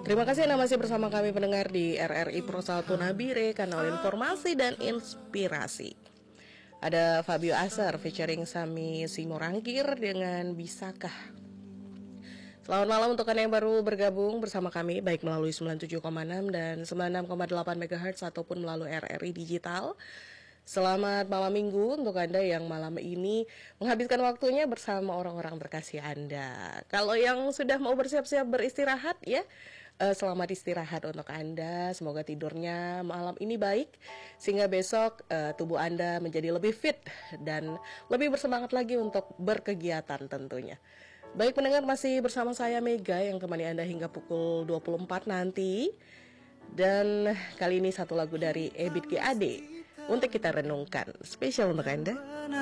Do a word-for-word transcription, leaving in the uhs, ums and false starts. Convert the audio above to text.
Terima kasih Anda masih bersama kami pendengar di R R I Pro satu Nabire, kanal informasi dan inspirasi. Ada Fabio Asar featuring Sami Simorangkir dengan Bisakah. Selamat malam untuk Anda yang baru bergabung bersama kami, baik melalui sembilan puluh tujuh koma enam dan sembilan puluh enam koma delapan megahertz ataupun melalui R R I Digital. Selamat malam minggu untuk Anda yang malam ini menghabiskan waktunya bersama orang-orang terkasih Anda. Kalau yang sudah mau bersiap-siap beristirahat ya, uh, selamat istirahat untuk Anda. Semoga tidurnya malam ini baik, sehingga besok uh, tubuh Anda menjadi lebih fit dan lebih bersemangat lagi untuk berkegiatan tentunya. Baik pendengar, masih bersama saya Mega yang temani Anda hingga pukul dua puluh empat nanti. Dan kali ini satu lagu dari Ebit G A D untuk kita renungkan, spesial untuk Anda.